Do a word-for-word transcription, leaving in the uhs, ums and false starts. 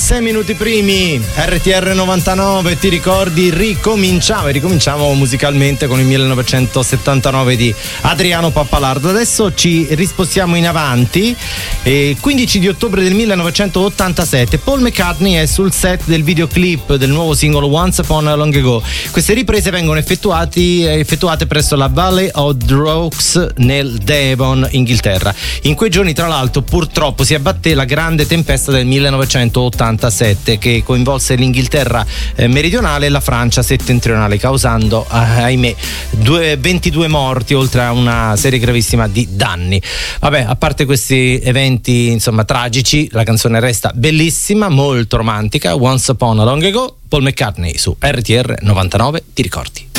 sei minuti primi, R T R novantanove, ti ricordi? Ricominciamo e ricominciamo musicalmente con il millenovecentosettantanove di Adriano Pappalardo. Adesso ci rispostiamo in avanti. E quindici di ottobre del millenovecentottantasette Paul McCartney è sul set del videoclip del nuovo singolo Once Upon a Long Ago. Queste riprese vengono effettuati, effettuate presso la Valley of Rocks nel Devon, Inghilterra. In quei giorni, tra l'altro, purtroppo si abbatté la grande tempesta del millenovecentottantasette che coinvolse l'Inghilterra eh, meridionale e la Francia settentrionale, causando eh, ahimè due, ventidue morti oltre a una serie gravissima di danni. Vabbè, a parte questi eventi insomma tragici, la canzone resta bellissima, molto romantica. Once Upon a Long Ago, Paul McCartney su R T R novantanove, ti ricordi?